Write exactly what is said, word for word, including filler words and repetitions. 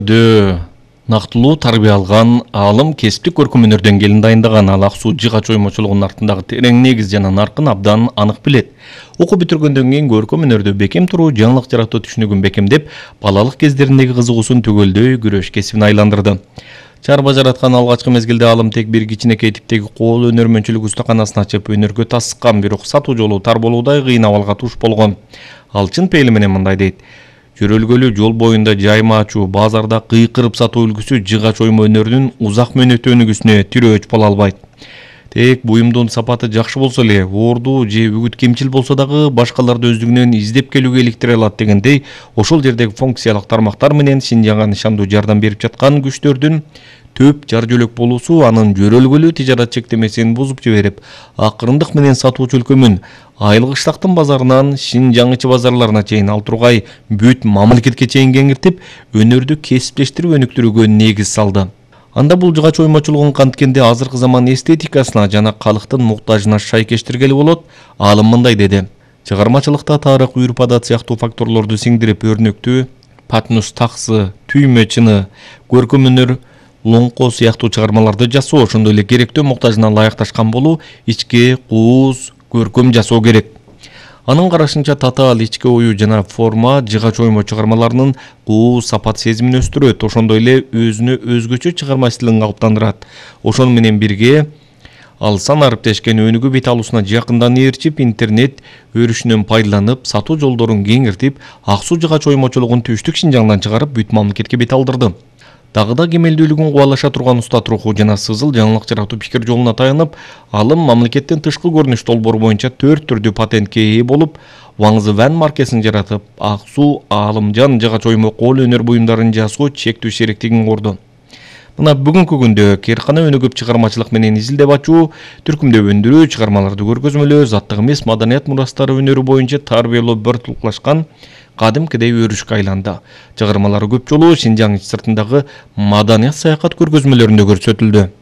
Дө нактылуу тарбия алган аалым кесиптик көркөм өнөрдөн келин дайындаган ал ак суу жыгач оймочулугунун артындагы терең негиз жана наркын абдан анык билет. Окуп бүтүргөндөн кийин көркөм өнөрдө бекем туруу, жаңылык жаратуу түшүнүгүн бекемдеп, балалык кездериндеги кызыгуусун төгөлдөй күрөш кесибине айландырды. Чарба жараткан алгачкы мезгилде аалым тек бир кичинекей типтеги кол өнөрмөнчүлүк устаканасын ачып, өнөргө таскан, бирок сатуу жолу тар болуудай кыйын абалга туш болгон. Ал чын пейили менен мындай дейт: жөрөлгөлүү жол боюнда жайма ачуу, базарда кыйкырып сатуу үлгүсү жыгач оймо өнөрүнүн узак мөөнөт өнүгүүсүнө тирөөч боло албайт. Тек буюмдун сапаты жакшы болсо эле, оордуу же үгүт кемчил болсо дагы башкаларды өздүгүнөн издеп келүүгө иликтире алат дегендей, ошол жердеги функциялык тармактар менен Шинжаңга нышандуу жардам берип жаткан күчтөрдүн төп жар жөлөк болуусу анын жөрөлгөлүү тижарат чектемесин бузуп жиберип, акырындык менен сатуучу өлкөмүн Айыл Кыштактын базарынан Шинжаң ичи базарларына чейин, ал тургай бүт мамлекетке чейин кеңиртип, өнөрдү кесиптештирип өнүктүрүүгө негиз салды. Анда бул жыгач оймочулугун канткенде азыркы заман эстетикасына жана калктын муктажына шайкештиргели болот. Аалым мындай деди: чыгармачылыкта тарых, үрп адат сыяктуу факторлорду сиңдирип, өрнөктүү патнус таксы, түймө чыны, көркөм өнөр лоңко сыяктуу чыгармаларды жасоо, ошондой эле керектөө муктажына ылайыкташкан болуу, ичке кууз көркөм жасоо керек. Анын карашынча, татаал ички ою жана форма жыгач оймо чыгармаларынын кууз сапат сезимин өстүрөт, ошондой эле өзүнө өзгөчө чыгарма стилин калыптандырат. Ошону менен бирге ал сан ариптешкен өнүгүү бет алуусуна жакындан ээрчип, интернет өрүшүнөн пайдаланып, сатуу жолдорун кеңиртип, ак суу жыгач оймочулугун түштүк Шинжаңдан чыгарып, бүт мамлекетке бет алдырды. Дагы да кемелдүүлүгүн кубалаша турган устат руху жана сызыл жаңылык жаратуу пикир жолуна таянып, алым мамлекеттин тышкы көрүнүш долбоору боюнча төрт түрдүү патентке ээ болуп, Ваңзы Ван маркесин жаратып, ак суу аалымжан жыгач оймо кол өнөр буюмдарын жасоо чектүү шериктигин курду. Мына бүгүнкү күндө кээркана өнүгүп, чыгармачылык менен изилдеп ачуу, түркүмдөп өндүрүү, чыгармаларды көргөзмөлөө, заттык эмес маданият мурастары өнөрү боюнча тарбиялоо биртукташкан кадимкидей өрүшкө айланды. Чыгармалары көп жолу Шинжаң ич сыртындагы маданият саякат көргөзмөлөрүндө көрсөтүлдү.